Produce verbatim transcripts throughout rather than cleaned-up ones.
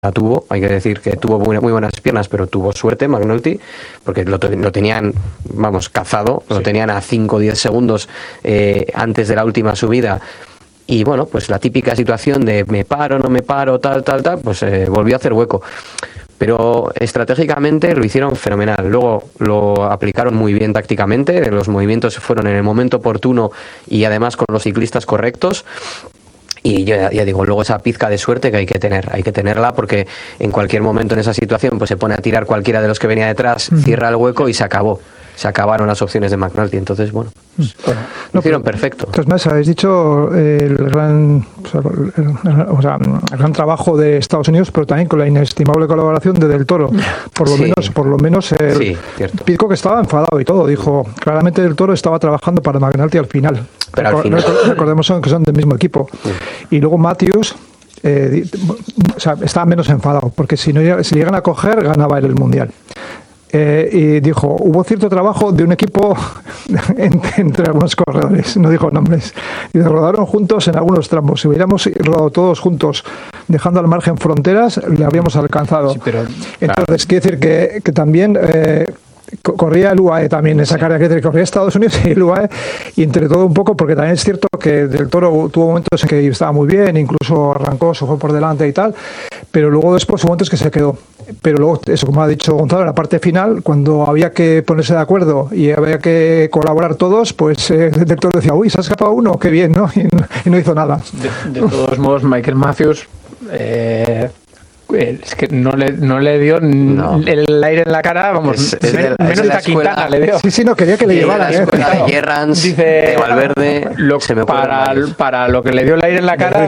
la tuvo, hay que decir que tuvo muy, muy buenas piernas, pero tuvo suerte McNulty, porque lo, lo tenían, vamos, cazado, sí. Lo tenían a cinco o diez segundos eh, antes de la última subida, y bueno, pues la típica situación de me paro, no me paro, tal, tal, tal, pues eh, volvió a hacer hueco. Pero estratégicamente lo hicieron fenomenal. Luego lo aplicaron muy bien tácticamente, los movimientos fueron en el momento oportuno y además con los ciclistas correctos. Y yo ya, ya digo, luego esa pizca de suerte que hay que tener, hay que tenerla porque en cualquier momento en esa situación pues se pone a tirar cualquiera de los que venía detrás, uh-huh. cierra el hueco y se acabó. Se acabaron las opciones de McNulty, entonces bueno, pues, bueno lo hicieron perfecto. Entonces, más habéis dicho eh, el gran, o sea, el, o sea, el gran trabajo de Estados Unidos, pero también con la inestimable colaboración de Del Toro. Por lo sí. menos, por lo menos el sí, Pidcock que estaba enfadado y todo, dijo claramente Del Toro estaba trabajando para McNulty al final. Pero al final. Recordemos que son del mismo equipo. Sí. Y luego Matthews. Eh, o sea, estaba menos enfadado porque si no si llegan a coger ganaba él el mundial. Eh, y dijo, hubo cierto trabajo de un equipo entre, entre algunos corredores, no dijo nombres, y rodaron juntos en algunos tramos. Si hubiéramos rodado todos juntos, dejando al margen fronteras, le habríamos alcanzado. Sí, pero, entonces, claro. Quiere decir que, que también eh, corría el U A E también, esa carrera que corría Estados Unidos y el U A E, y entre todo un poco, porque también es cierto que Del Toro tuvo momentos en que estaba muy bien, incluso arrancó, se fue por delante y tal, pero luego después hubo momentos que se quedó. Pero luego, eso como ha dicho Gonzalo, en la parte final, cuando había que ponerse de acuerdo y había que colaborar todos, pues eh, Del Toro decía, uy, se ha escapado uno, qué bien, ¿no? Y no, y no hizo nada. De, de todos modos, Michael Matthews... Eh... es que no le, no le dio no. el aire en la cara, vamos, es, es menos que a Quintana le dio. Sí, sí, no, quería que le llevara. La escuela eh, de Gerrans, dice, de Valverde, lo, se me para, para lo que le dio el aire en la cara,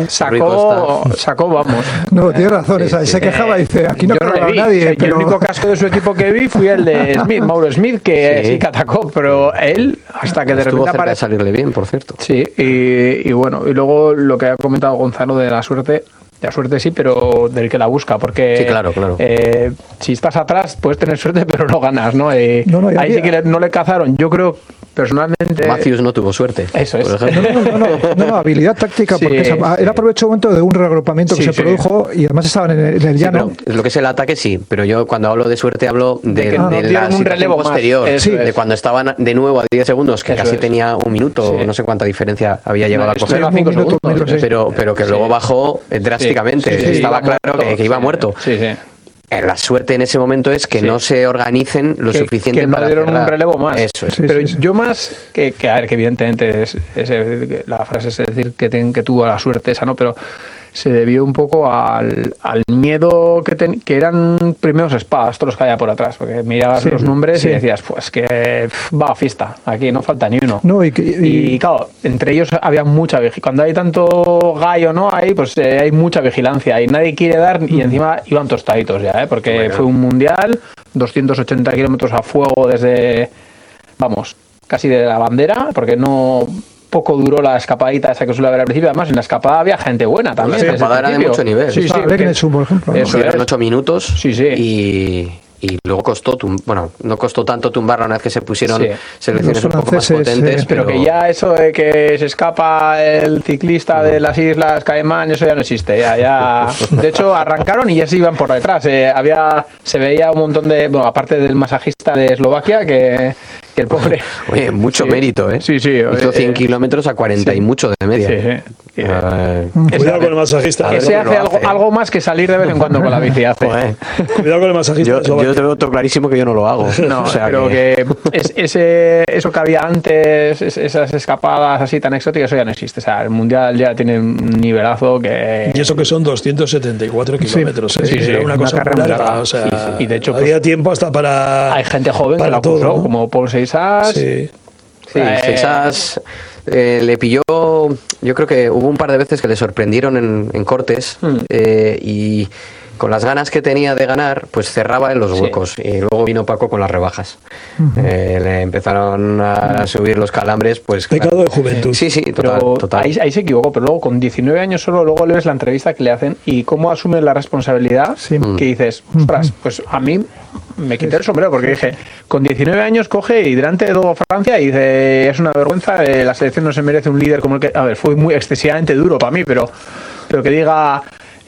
sacó, sacó, vamos. No, tiene razón, sí, sí. Se quejaba y dice, aquí no a nadie. Pero... El único casco de su equipo que vi fue el de Smith, Mauro Smith, que sí, sí que atacó, pero él, hasta que de Estuvo repente aparece... de salirle bien, por cierto. Sí, y, y bueno, y luego lo que ha comentado Gonzalo de la suerte... La suerte sí, pero del que la busca, porque sí, claro, claro. Eh, si estás atrás puedes tener suerte, pero no ganas, ¿no? Eh, no, no ahí había... sí que le, no le cazaron. Yo creo, personalmente... Matthews no tuvo suerte. Eso es. No, no, no, no, no, habilidad táctica, sí, porque él aprovechó un momento de un reagrupamiento que sí, se sí. produjo y además estaban en el, en el llano. Sí, lo que es el ataque, sí, pero yo cuando hablo de suerte hablo de, de, de, de no, la un relevo posterior, sí. de cuando estaban de nuevo a diez segundos, que eso casi es. tenía un minuto, sí. no sé cuánta diferencia había llegado no, a coger, a cinco segundos, minuto, pero, pero que sí. luego bajó drásticamente. Sí, sí, sí. Estaba claro que, que iba sí, muerto. Sí, sí. La suerte en ese momento es que sí. no se organicen lo que, suficiente que no para dieron cerrar. un relevo más. Eso es. Sí, pero sí, sí. yo más que, que a ver, que evidentemente es, es, es, la frase es decir que, ten, que tuvo la suerte esa, ¿no? Pero se debió un poco al, al miedo que, ten, que eran primeros espadas, todos los que había por atrás, porque mirabas sí, los nombres sí. y decías, pues que pff, va a fiesta, aquí no falta ni uno. No, y, que, y... y claro, entre ellos había mucha vigilancia. Cuando hay tanto gallo, ¿no? Ahí, pues eh, hay mucha vigilancia y nadie quiere dar, y encima iban tostaditos ya, ¿eh? Porque bueno. fue un mundial, doscientos ochenta kilómetros a fuego desde, vamos, casi de la bandera, porque no... poco duró la escapadita esa que suele haber al principio. Además, en la escapada había gente buena también. La escapada era de mucho nivel. Sí, sí, ah, que, por ejemplo. Eso eran ocho minutos. Sí, sí. Y, y luego costó, tum, bueno, no costó tanto tumbarla una vez que se pusieron sí. selecciones un poco más potentes. Sí. Pero, pero que ya eso de que se escapa el ciclista no. de las Islas Caimán, eso ya no existe. Ya, ya. De hecho, arrancaron y ya se iban por detrás. Eh, había, se veía un montón de, bueno, aparte del masajista de Eslovaquia, que que el pobre... Oye, mucho sí. mérito, ¿eh? Sí, sí. Hizo cien kilómetros a cuarenta sí. y mucho de media. Sí, sí. Uh, Cuidado con el masajista. Ese hace algo, hace algo más que salir de vez en cuando con la bici. Hace. Cuidado con el masajista. Yo, yo te veo todo clarísimo que yo no lo hago. No, o sea pero que, que es, ese, eso que había antes, es, esas escapadas así tan exóticas, eso ya no existe. O sea, el Mundial ya tiene un nivelazo que... Y eso que son doscientos setenta y cuatro kilómetros. Sí, sí, sí, una, una cosa muy larga. O sea, sí, sí. Y de hecho, había pues, tiempo hasta para... Hay gente joven para que la todo, puso, ¿no? como Paul Seixas. Sí. Sí, eh, Seixas eh, le pilló, yo creo que hubo un par de veces que le sorprendieron en, en cortes hmm. eh, y con las ganas que tenía de ganar, pues cerraba en los sí. huecos y luego vino Paco con las rebajas. Uh-huh. Eh, le empezaron a subir los calambres, pues... Pecado claro. de juventud. Sí, sí, total. Pero total. Ahí, ahí se equivocó, pero luego con diecinueve años solo, luego le ves la entrevista que le hacen y cómo asume la responsabilidad, sí. que dices, ostras, pues a mí me quité el sombrero porque dije, con diecinueve años coge y delante de todo Francia y dice, es una vergüenza, eh, la selección no se merece un líder como el que... A ver, fue muy excesivamente duro para mí, pero, pero que diga...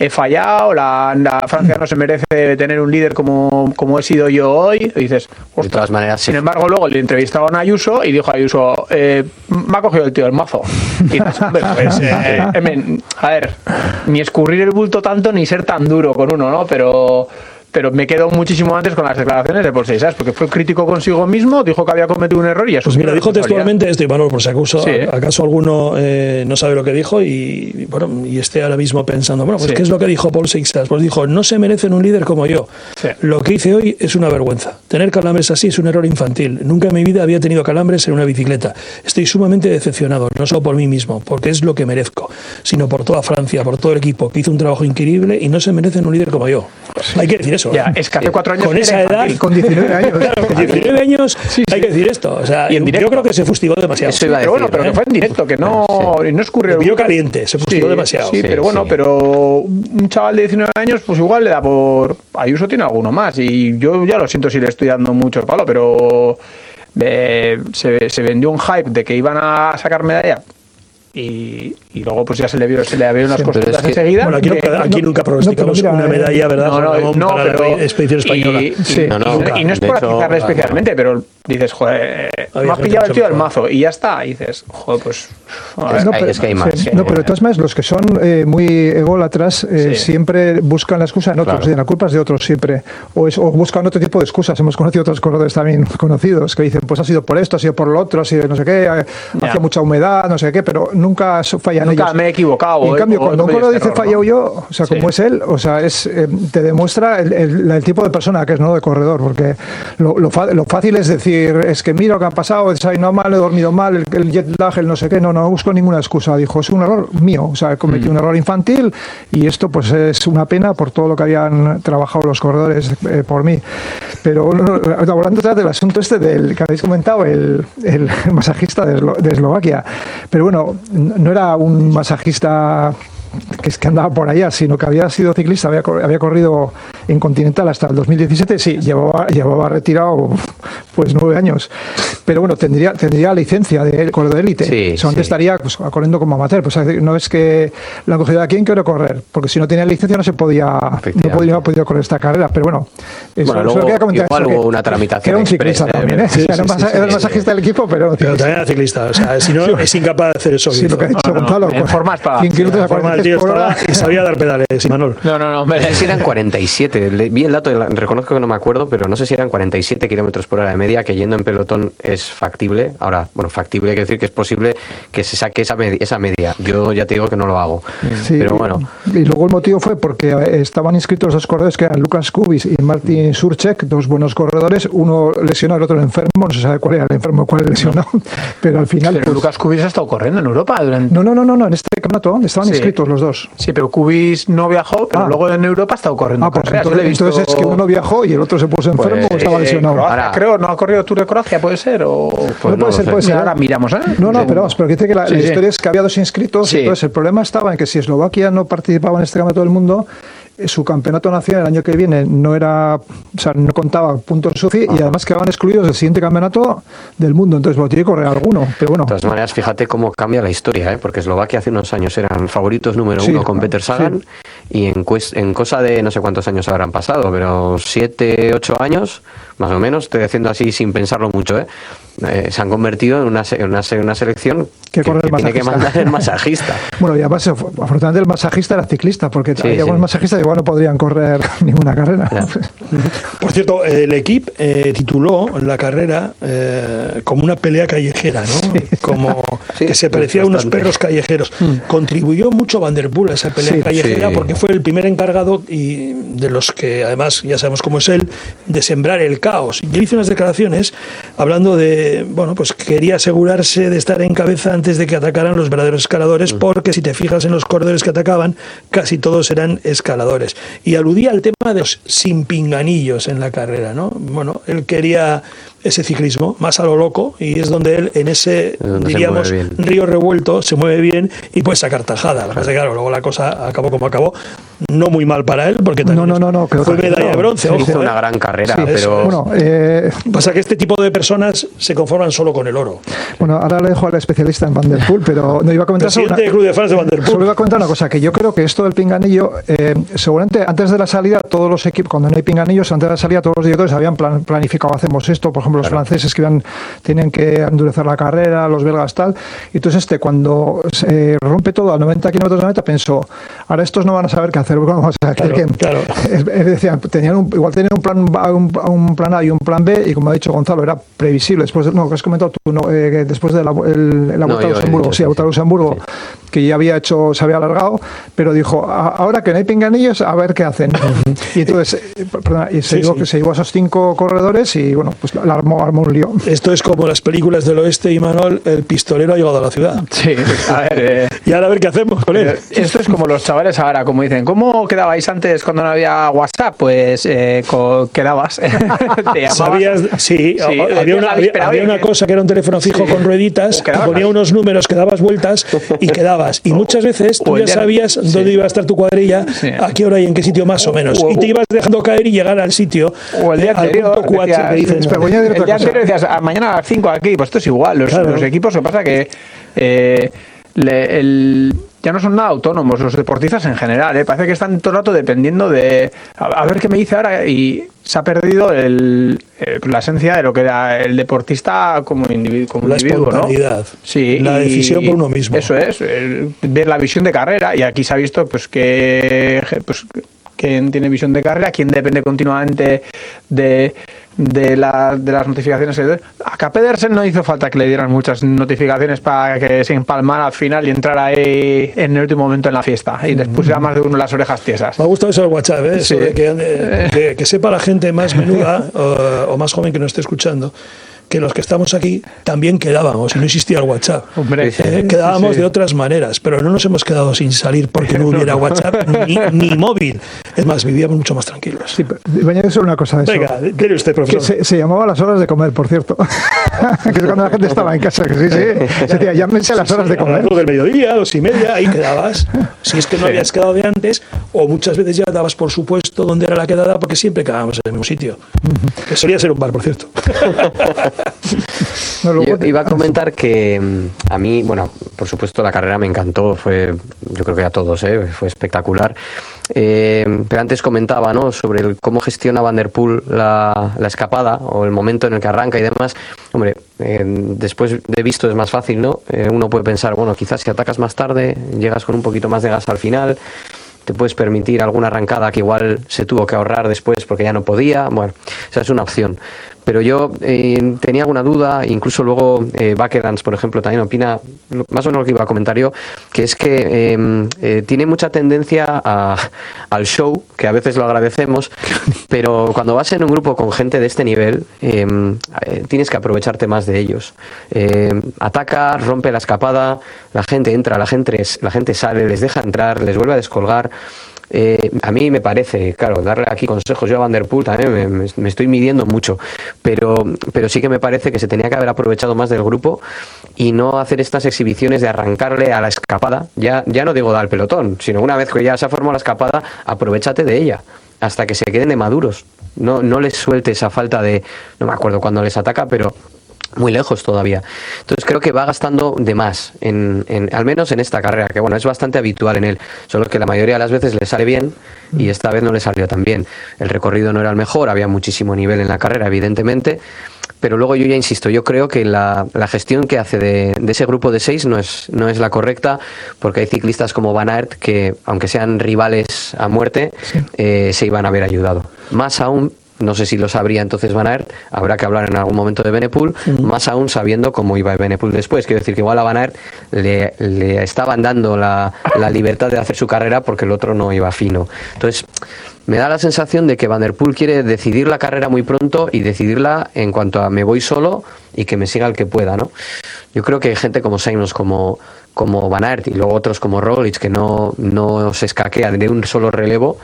he fallado, la, la Francia no se merece tener un líder como, como he sido yo hoy. Y dices, de todas maneras, sí. Sin embargo, luego le entrevistaron a Ayuso y dijo a Ayuso, eh, me ha cogido el tío el mazo. Y dices, hombre, pues, eh, eh, a ver, ni escurrir el bulto tanto ni ser tan duro con uno, ¿no? Pero... pero me quedo muchísimo antes con las declaraciones de Paul Seixas, porque fue crítico consigo mismo, dijo que había cometido un error y pues mira, dijo textualmente esto, y Manuel, por si acaso, sí, ¿eh? acaso alguno eh, no sabe lo que dijo y bueno, y esté ahora mismo pensando, bueno, pues sí. ¿qué es lo que dijo Paul Seixas? Pues dijo, no se merecen un líder como yo. Sí. Lo que hice hoy es una vergüenza. Tener calambres así es un error infantil. Nunca en mi vida había tenido calambres en una bicicleta. Estoy sumamente decepcionado, no solo por mí mismo, porque es lo que merezco, sino por toda Francia, por todo el equipo, que hizo un trabajo increíble y no se merecen un líder como yo. Sí. Hay que decir eso. Ya, es que hace cuatro años con esa edad, con diecinueve años, claro, con diecinueve años sí, sí. hay que decir esto. O sea, y en yo creo que se fustigó demasiado. Eso iba a decir, pero bueno, pero ¿eh? que fue en directo, que no, sí. no escurrió. Vio caliente, se fustigó sí, demasiado. Sí, sí, pero bueno, sí. pero un chaval de diecinueve años, pues igual le da por. Ayuso tiene alguno más, y yo ya lo siento si le estoy dando mucho el palo, pero eh, se, se vendió un hype de que iban a sacar medalla. Y, y luego pues ya se le vio se le vieron las sí, costuras es que, enseguida. Bueno, aquí, de, nunca, aquí no, nunca pronosticamos no, mira, una medalla, ¿verdad? No, no, no para pero, la expedición española. Y, sí, no, no, y, y no es por atizarle especialmente, pero dices, joder, me has pillado el tío del mazo y ya está. Y dices, joder, pues... Es, no, pero, es que hay más. Sí, no, pero de todas maneras, los que son eh, muy ególatras eh, sí. siempre buscan la excusa en otros, claro. y la culpa es de otros siempre. O, es, o buscan otro tipo de excusas. Hemos conocido otros corredores también conocidos que dicen, pues ha sido por esto, ha sido por lo otro, ha sido no sé qué, hacía mucha humedad, no sé qué, pero nunca falla. Nunca ellos. me he equivocado. Y en cambio, o, cuando o un corredor dice error, fallado ¿no? yo, o sea, como sí. es él, o sea, es eh, te demuestra el, el, el tipo de persona que es, ¿no? De corredor, porque lo, lo, lo fácil es decir, es que mira lo que ha pasado, he desayunado mal, he dormido mal, el, el jet lag, el no sé qué, no, no busco ninguna excusa. Dijo, es un error mío, o sea, he cometido mm. un error infantil y esto pues es una pena por todo lo que habían trabajado los corredores eh, por mí. Pero no, hablando del asunto este del que habéis comentado, el, el masajista de, Eslo, de Eslovaquia, pero bueno, no era un masajista que es que andaba por allá, sino que había sido ciclista, había, había corrido en Continental hasta el dos mil diecisiete, sí, llevaba, llevaba retirado pues nueve años, pero bueno, tendría tendría licencia de corredor de élite, sí, o sea, antes sí. estaría pues, corriendo como amateur, pues no es que la han cogido de aquí en quiero correr, porque si no tenía licencia no se podía, no podía, no podía correr esta carrera, pero bueno, eso, bueno luego, eso comentar, igual eso, hubo que, una tramitación que era un ciclista express, también, ¿eh? Sí, o sea, sí, era, sí, masa, sí, era sí, masajista sí. del equipo, pero, pero también era ciclista, o sea, si no es incapaz de hacer eso. Sí, lo que ha dicho no, no, Gonzalo, no, en formas para cinco minutos a cuarenta y y sabía dar pedales, Manuel. No, no, no. No sé si eran cuarenta y siete. Vi el dato, reconozco que no me acuerdo, pero no sé si eran cuarenta y siete kilómetros por hora de media, que yendo en pelotón es factible. Ahora, bueno, factible quiere decir que es posible que se saque esa media. Esa media. Yo ya te digo que no lo hago. Sí, pero bueno. Y luego el motivo fue porque estaban inscritos dos corredores que eran Lucas Kubis y Martin Surchek, dos buenos corredores. Uno lesionado, el otro enfermo. No se sabe cuál era el enfermo, cuál lesionado. Pero al final. Pero pues, Lucas Kubis ha estado corriendo en Europa durante. No, no, no, no, no. En este campeonato estaban sí. inscritos los dos. Sí, pero Kubis no viajó, pero ah. luego en Europa ha estado corriendo. Ah, pues carreras, entonces, visto... entonces es que uno viajó y el otro se puso enfermo pues, o estaba lesionado. Eh, ahora, creo, ¿no ha corrido Tour de Croacia? ¿Puede ser? O... Pues no, no puede ser, puede ser. Ahora miramos, ¿eh? No, no, pero vamos, pero que dice que la, sí, la sí. historia es que había dos inscritos. Sí. Entonces el problema estaba en que si Eslovaquia no participaba en este campeonato del mundo, su campeonato nacional el año que viene no era, o sea, no contaba puntos S U C I, ah. y además quedaban excluidos del siguiente campeonato del mundo, entonces bueno, tiene que correr alguno, pero bueno. De todas maneras, fíjate cómo cambia la historia, ¿eh? Porque Eslovaquia hace unos años eran favoritos número sí, uno con Peter Sagan, sí. y en, en cosa de no sé cuántos años habrán pasado, pero siete, ocho años, más o menos, estoy haciendo así sin pensarlo mucho, ¿eh? Eh, se han convertido en una, en una, en una selección que, que, que tiene que mandar el masajista. Bueno, y además, afortunadamente el masajista era ciclista, porque sí, hay algunos sí. masajistas que igual no podrían correr ninguna carrera. Ya. Por cierto, el equipo eh, tituló la carrera eh, como una pelea callejera, ¿no? Sí. Como sí, que se parecía a unos perros callejeros. Mm. Contribuyó mucho Van der Poel a esa pelea sí, callejera sí. porque fue el primer encargado y de los que, además, ya sabemos cómo es él, de sembrar el caos. Y él hizo unas declaraciones hablando de bueno, pues quería asegurarse de estar en cabeza antes de que atacaran los verdaderos escaladores, porque si te fijas en los corredores que atacaban, casi todos eran escaladores. Y aludía al tema de los sin pinganillos en la carrera, ¿no? Bueno, él quería ese ciclismo, más a lo loco, y es donde él, en ese, diríamos, río revuelto, se mueve bien y puede sacar tajada. Claro. Claro, luego la cosa acabó como acabó. No muy mal para él, porque también no, no, no, no, fue medalla de bronce. Se ojo, hizo ¿eh? una gran carrera, sí, pero... Bueno, eh... Pasa que este tipo de personas se conforman solo con el oro. Bueno, ahora le dejo al especialista en Van der Poel, pero no iba a comentar... Presidente una... del Club de Fans de Van der Poel. Solo iba a comentar una cosa, que yo creo que esto del pinganillo, eh, seguramente antes de la salida, todos los equipos, cuando no hay pinganillos, antes de la salida, todos los directores habían plan, planificado, hacemos esto, por ejemplo, los claro. franceses que iban, tienen que endurecer la carrera, los belgas tal, y entonces este, cuando se rompe todo a noventa kilómetros de meta, pensó, ahora estos no van a saber qué hacer, vamos a hacer Claro, que, claro. Es, es decir, tenían un, igual tenían un plan, un, un plan A y un plan B, y como ha dicho Gonzalo, era previsible. Después de, no, que has comentado tú, no, eh, después de la, el, la vuelta no, a Luxemburgo, sí, la vuelta a Luxemburgo, sí. que ya había hecho, se había alargado, pero dijo, a, ahora que no hay pinganillos, a ver qué hacen. y entonces, eh, perdona, y se, sí, llevó, sí. se llevó a esos cinco corredores y bueno, pues la armó, armó un lío. Esto es como las películas del oeste, y Manol, el pistolero ha llegado a la ciudad. Sí, a ver, eh, y ahora a ver qué hacemos con él. Esto es como los chavales ahora, como dicen, ¿cómo quedabais antes cuando no había WhatsApp? Pues eh, quedabas. Te ¿Sabías? Sí, sí había, una, había, había una cosa que era un teléfono fijo sí. con rueditas, que ponía unos números que dabas vueltas y quedabas. Y muchas veces tú ya sabías sí. dónde iba a estar tu cuadrilla, sí. a qué hora y en qué sitio más o menos. O, y te ibas dejando caer y llegar al sitio. O el día anterior, decías, que dices, no, el día anterior decías, mañana a las cinco aquí, pues esto es igual. Los, claro. los equipos, lo que pasa que eh, le, el... ya no son nada autónomos los deportistas en general, ¿eh? Parece que están todo el rato dependiendo de a, a ver qué me dice ahora, y se ha perdido el, el, la esencia de lo que era el deportista como, individu como la individuo, espontaneidad, ¿no? Sí, la y, decisión por uno mismo. Eso es, el, ver la visión de carrera, y aquí se ha visto pues que pues, quién tiene visión de carrera, quién depende continuamente de de, la, de las notificaciones. A Pedersen no hizo falta que le dieran muchas notificaciones para que se empalmara al final y entrara ahí en el último momento en la fiesta y les pusiera más de uno las orejas tiesas. Me ha gustado eso del WhatsApp, ¿eh? Eso sí. de que, de, de, que sepa la gente más menuda o, o más joven que nos esté escuchando que los que estamos aquí también quedábamos y no existía el WhatsApp. Hombre, sí, eh, quedábamos sí, sí. de otras maneras, pero no nos hemos quedado sin salir porque no hubiera WhatsApp ni, ni móvil. Es más, vivíamos mucho más tranquilos. Sí, pero voy a añadir solo una cosa de eso. Venga, dile usted, profesor. Que se, se llamaba las horas de comer, por cierto. que es cuando la gente estaba en casa. Que sí, sí. Se decía, llámense las horas sí, sí, de comer. A las dos del mediodía, dos y media, ahí quedabas. Si es que no sí. habías quedado de antes, o muchas veces ya dabas por supuesto dónde era la quedada, porque siempre quedábamos en el mismo sitio. Uh-huh. Que solía ser un bar, por cierto. No, yo iba a comentar que a mí, bueno, por supuesto la carrera me encantó, fue, yo creo que a todos, ¿eh? Fue espectacular. Eh, pero antes comentaba, ¿no?, sobre el, cómo gestiona Van der Poel la, la escapada o el momento en el que arranca y demás. Hombre, eh, después de visto es más fácil, ¿no? Eh, uno puede pensar, bueno, quizás si atacas más tarde, llegas con un poquito más de gas al final, te puedes permitir alguna arrancada que igual se tuvo que ahorrar después porque ya no podía. Bueno, esa es una opción. Pero yo eh, tenía alguna duda, incluso luego eh, Bakelans, por ejemplo, también opina, más o menos lo que iba a comentar yo, que es que eh, eh, tiene mucha tendencia a, al show, que a veces lo agradecemos, pero cuando vas en un grupo con gente de este nivel, eh, eh, tienes que aprovecharte más de ellos. Eh, ataca, rompe la escapada, la gente entra, la gente, la gente sale, les deja entrar, les vuelve a descolgar. Eh, a mí me parece, claro, darle aquí consejos yo a Van der Poel también me, me, me estoy midiendo mucho, pero, pero sí que me parece que se tenía que haber aprovechado más del grupo y no hacer estas exhibiciones de arrancarle a la escapada, ya, ya no digo dar el pelotón, sino una vez que ya se ha formado la escapada, aprovechate de ella hasta que se queden de maduros, no, no les sueltes a falta de, no me acuerdo cuándo les ataca, pero muy lejos todavía. Entonces creo que va gastando de más, en, en, al menos en esta carrera, que bueno, es bastante habitual en él, solo que la mayoría de las veces le sale bien y esta vez no le salió tan bien. El recorrido no era el mejor, había muchísimo nivel en la carrera, evidentemente, pero luego yo ya insisto, yo creo que la, la gestión que hace de, de ese grupo de seis no es, no es la correcta, porque hay ciclistas como Van Aert que, aunque sean rivales a muerte, sí. eh, se iban a haber ayudado. Más aún, no sé si lo sabría entonces Van Aert, habrá que hablar en algún momento de Benepul, uh-huh. más aún sabiendo cómo iba Benepul después. Quiero decir que igual a Van Aert le, le estaban dando la, la libertad de hacer su carrera porque el otro no iba fino. Entonces, me da la sensación de que Van der Poel quiere decidir la carrera muy pronto y decidirla en cuanto a me voy solo y que me siga el que pueda, ¿no? Yo creo que hay gente como Simons, como, como Van Aert y luego otros como Roglic que no, no se escaquean de un solo relevo.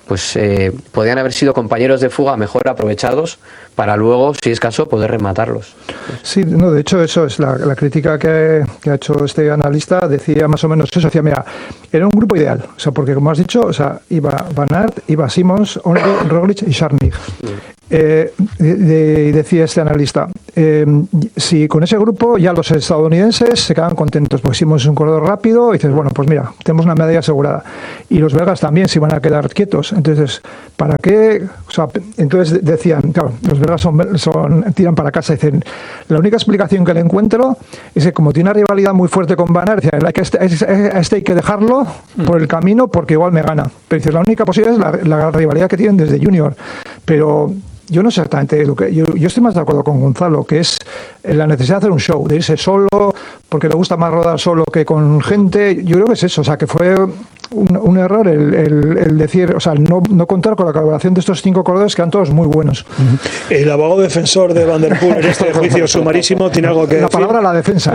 pues eh, podían haber sido compañeros de fuga mejor aprovechados para luego, si es caso, poder rematarlos. Sí, no, de hecho eso es la, la crítica que, que ha hecho este analista, decía más o menos eso, decía, mira, era un grupo ideal, o sea, porque como has dicho, o sea, iba Van Aert, iba Simons, Only, Roglic y Scharnig. Eh, de, de, decía este analista, eh, si con ese grupo ya los estadounidenses se quedan contentos, pues Simons es un corredor rápido, y dices, bueno, pues mira, tenemos una medalla asegurada. Y los belgas también se van a quedar quietos. Entonces, ¿para qué? O sea, entonces decían, claro, los belgas son, son, tiran para casa, dicen, la única explicación que le encuentro es que como tiene una rivalidad muy fuerte con Van Aert, decían, este, a este hay que dejarlo por el camino porque igual me gana. Pero dices, la única posibilidad es la, la rivalidad que tienen desde junior. Pero yo no sé exactamente lo que. Yo, yo estoy más de acuerdo con Gonzalo, que es la necesidad de hacer un show, de irse solo, porque le gusta más rodar solo que con gente. Yo creo que es eso, o sea, que fue un, un error el, el, el decir, o sea, no, no contar con la colaboración de estos cinco corredores que eran todos muy buenos. El abogado defensor de Van der Poel en este juicio sumarísimo tiene algo que la decir. Palabra la defensa.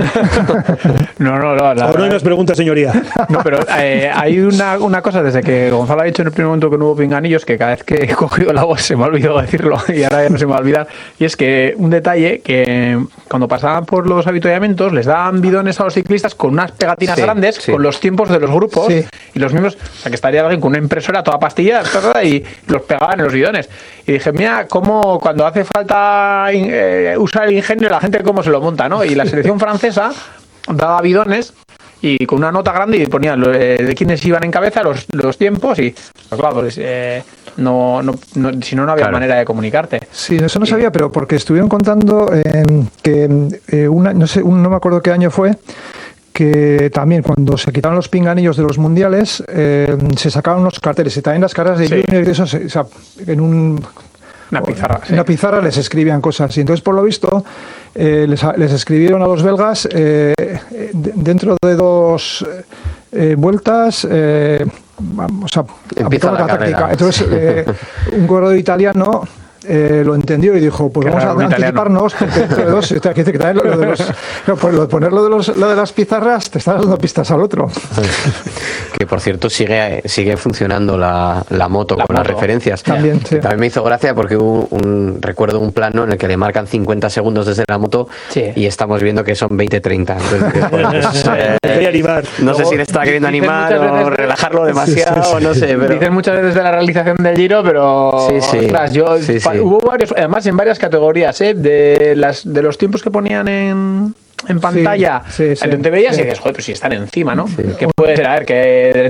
no, no, no. La ¿O no hay más preguntas, señoría? No, pero eh, hay una, una cosa, desde que Gonzalo ha dicho en el primer momento que no hubo pinganillos, que cada vez que he cogido la voz se me ha olvidado decirlo y ahora ya no se me va a olvidar, y es que un detalle que cuando pasaban por los avituallamientos les daban bidones a los ciclistas con unas pegatinas sí, grandes sí. con los tiempos de los grupos sí. y los mismos, o sea que estaría alguien con una impresora toda pastilla y los pegaban en los bidones. Y dije, mira, cómo cuando hace falta eh, usar el ingenio la gente cómo se lo monta, ¿no? Y la selección francesa daba bidones y con una nota grande y ponían eh, de quiénes iban en cabeza, los, los tiempos y pues, claro, pues, eh, no, no, no, si no, no había claro. manera de comunicarte. Sí, eso no sabía, pero porque estuvieron contando eh, que eh, una, no sé, un, no me acuerdo qué año fue, que también cuando se quitaron los pinganillos de los mundiales eh, se sacaron unos carteles y también las caras de sí. junior y eso, o sea, en un... Una pizarra, en una pizarra les escribían cosas y entonces por lo visto eh, les, les escribieron a los belgas eh, dentro de dos eh, vueltas eh, o sea, empieza la, la táctica. Entonces eh, un corredor italiano Eh, lo entendió y dijo, pues Qué vamos a anticiparnos porque dos, o sea, que que lo de los, no, pues lo de poner lo de, los, lo de las pizarras te estás dando pistas al otro. Que por cierto sigue sigue funcionando la, la moto la con moto. Las referencias. También, sí. También me hizo gracia porque hubo un, recuerdo un plano en el que le marcan cincuenta segundos desde la moto sí. y estamos viendo que son veinte treinta. Entonces, pues, eh, animar. No Luego, sé si le está queriendo animar o relajarlo demasiado, sí, sí, sí. no sé. Pero... Dicen muchas veces de la realización del Giro, pero sí, sí. Ostras, yo sí, sí. hubo varios, además en varias categorías, ¿eh? de las de los tiempos que ponían en, en pantalla, sí, sí, sí. te veías sí. y dices, joder, pues si están encima, ¿no? Sí. ¿Qué puede ser? A ver, que...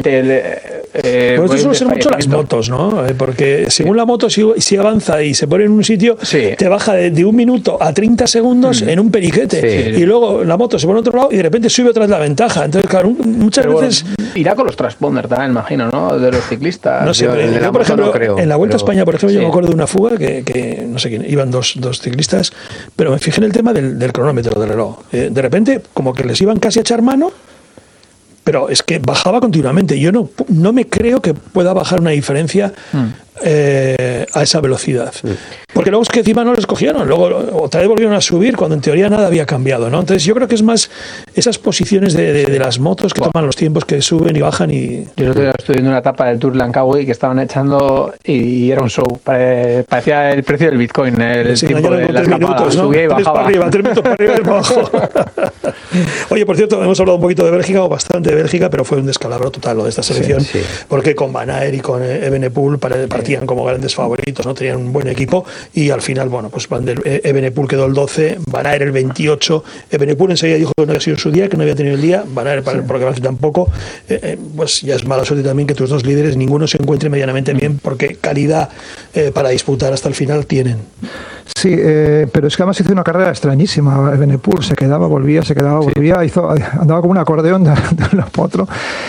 Eh, pues esto suele ser mucho las motos, ¿no? Porque según sí. la moto, si, si avanza y se pone en un sitio, sí. te baja de, de un minuto a treinta segundos mm. en un periquete. Sí. Y luego la moto se pone a otro lado y de repente sube otra vez la ventaja. Entonces, claro, muchas pero veces... Bueno, irá con los transponders también, imagino, ¿no? De los ciclistas. No sé, yo, yo, por ejemplo, no creo, en la Vuelta pero... a España, por ejemplo, sí. yo me acuerdo de una fuga que, que no sé quién, iban dos, dos ciclistas, pero me fijé en el tema del, del cronómetro del reloj. Eh, de repente, como que les iban casi a echar mano, pero es que bajaba continuamente. Yo no, no me creo que pueda bajar una diferencia mm. eh, a esa velocidad. Mm. Porque luego es que encima no les cogieron, luego otra vez volvieron a subir cuando en teoría nada había cambiado, ¿no? Entonces yo creo que es más esas posiciones de, de, de las motos que wow. toman los tiempos que suben y bajan y... Yo estoy estudiando una etapa del Tour Langkawi que estaban echando y era un show. Parecía el precio del Bitcoin, el sí, tiempo de las minutos, ¿no? Subía y bajaba. Tres para arriba, tres minutos para arriba y para abajo. Oye, por cierto, hemos hablado un poquito de Bélgica o bastante de Bélgica, pero fue un descalabro total lo de esta selección, sí, sí. porque con Van Aert y con Evenepoel partían sí. como grandes favoritos, ¿no? Tenían un buen equipo y al final, bueno, pues Evenepoel quedó el doce, Van Aert el veintiocho, Evenepoel enseguida dijo que no había sido su día, que no había tenido el día, Van Aert sí. porque Van Aert tampoco, eh, eh, pues ya es mala suerte también que tus dos líderes ninguno se encuentre medianamente mm. bien, porque calidad eh, para disputar hasta el final tienen. Sí, eh, pero es que además hizo una carrera extrañísima. Evenepoel se quedaba, volvía, se quedaba, volvía, sí. hizo, andaba como un acordeón de, de un lado para otro,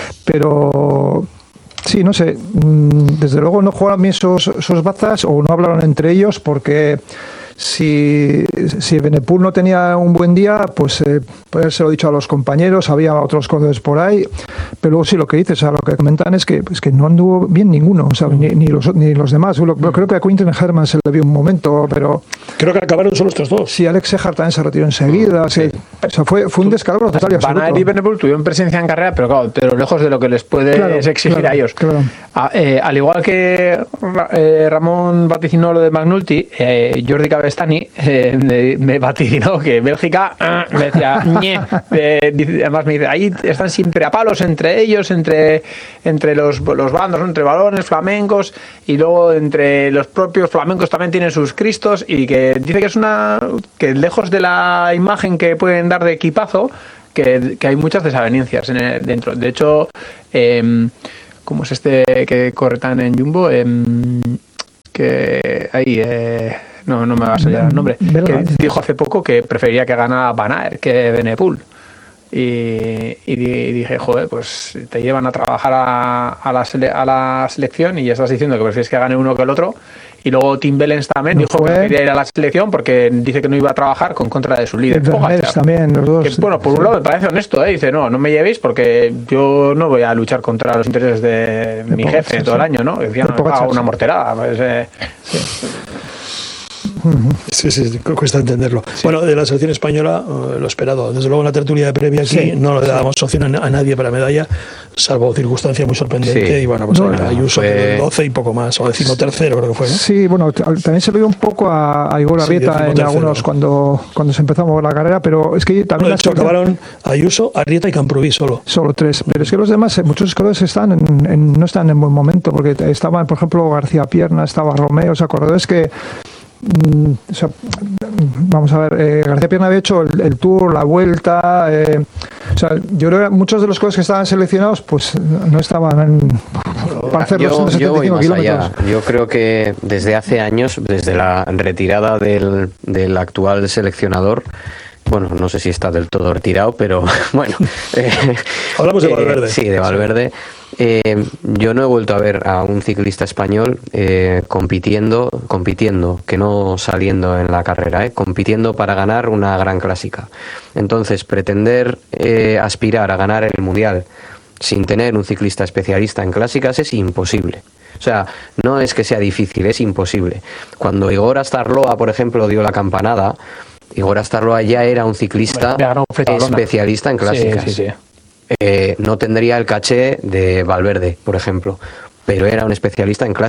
pero sí, no sé, desde luego no jugaron bien esos, esos bazas o no hablaron entre ellos porque si, si Benepul no tenía un buen día, pues eh, puede haberse lo dicho a los compañeros, había otros corredores por ahí, pero luego sí lo que dices, o sea, lo que comentan es que, pues, que no anduvo bien ninguno, o sea, ni, ni, los, ni los demás. Yo creo que a Quinten Herman se le vio un momento, pero... Creo que acabaron solo estos dos. Sí, Alex Sehart también se retiró enseguida, sí. O sea, fue, fue un descalabro total y absoluto. Van Aert y Benepul tuvieron presencia en carrera, pero claro, pero lejos de lo que les puede Claro, exigir claro, a ellos. claro. A, eh, al igual que eh, Ramón vaticinó lo de McNulty, eh, Jordi Cabestany eh, me, me vaticinó que Bélgica eh, me decía ñe, eh, dice, además me dice, ahí están siempre a palos entre ellos, entre, entre los, los bandos, ¿no? Entre balones flamencos, y luego entre los propios flamencos también tienen sus cristos, y que dice que es una que lejos de la imagen que pueden dar de equipazo, que, que hay muchas desavenencias en el, dentro. De hecho, eh, ¿cómo es este que corre tan en Jumbo? Eh, que ahí, eh, no, no me va a salir el nombre. Que dijo hace poco que preferiría que ganara Van Aert que Benepul. Y, y dije, joder, pues te llevan a trabajar a, a, la sele, a la selección y ya estás diciendo que prefieres que gane uno que el otro. Y luego Tim Wellens también no dijo fue. que quería ir a la selección porque dice que no iba a trabajar con contra de su líder. También, los dos. Que, bueno, por un lado me parece honesto, ¿eh? Dice, no, no me llevéis porque yo no voy a luchar contra los intereses de, de mi Pogacar, jefe sí, todo sí. el año, ¿no? Decía, no, me paga una morterada. Pues, eh, sí. Sí, sí, cuesta entenderlo. Sí. Bueno, de la selección española, uh, lo esperado. Desde luego, en la tertulia de previa aquí sí, no le dábamos sí. opción a, a nadie para medalla, salvo circunstancia muy sorprendente. Sí. Y bueno, pues no, Ayuso fue... doce y poco más, o decimotercero creo que fue, ¿no? Sí, bueno, también se le dio un poco a, a Igor Arrieta sí, en algunos cuando, cuando se empezó a mover la carrera, pero es que también... No, de hecho, acabaron Ayuso, Arrieta y Camprubí solo. Solo tres, pero es que los demás, muchos corredores están en, en, no están en buen momento, porque estaban, por ejemplo, García Pierna, estaba Romeo, o sea, corredores que... O sea, vamos a ver, eh, García Pierna había hecho el, el Tour, la Vuelta, eh, o sea, yo creo que muchos de los coches que estaban seleccionados pues no estaban en, para hacer yo, los ciento setenta y cinco kilómetros. Yo creo que desde hace años, desde la retirada del, del actual seleccionador, bueno, no sé si está del todo retirado, pero bueno. Eh, Hablamos de Valverde. Eh, sí, de Valverde. Eh, yo no he vuelto a ver a un ciclista español eh, compitiendo, compitiendo, que no saliendo en la carrera, eh, compitiendo para ganar una gran clásica. Entonces, pretender eh, aspirar a ganar el Mundial sin tener un ciclista especialista en clásicas es imposible. O sea, no es que sea difícil, es imposible. Cuando Igor Astarloa, por ejemplo, dio la campanada, Igor Astarloa ya era un ciclista especialista en clásicas. Sí, sí, sí. Eh, no tendría el caché de Valverde, por ejemplo, pero era un especialista en clásicas.